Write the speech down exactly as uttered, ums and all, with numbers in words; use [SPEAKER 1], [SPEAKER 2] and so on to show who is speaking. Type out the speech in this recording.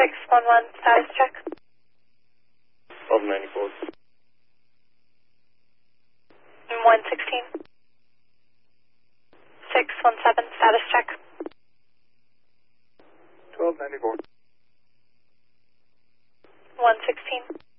[SPEAKER 1] six one one, status check.
[SPEAKER 2] twelve ninety-four.
[SPEAKER 1] one sixteen. six one seven, status check.
[SPEAKER 2] twelve ninety-four.
[SPEAKER 1] one sixteen.